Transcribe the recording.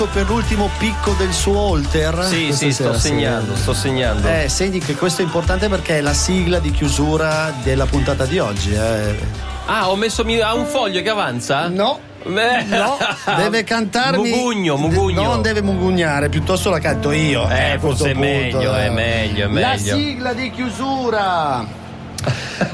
per l'ultimo picco del suo Holter. Sì, sto segnando. Segni che questo è importante perché è la sigla di chiusura della puntata di oggi. Ah, ho messo a un foglio che avanza? No, deve cantarmi. Mugugno. Non deve mugugnare, piuttosto la canto io. Forse è meglio. La sigla di chiusura.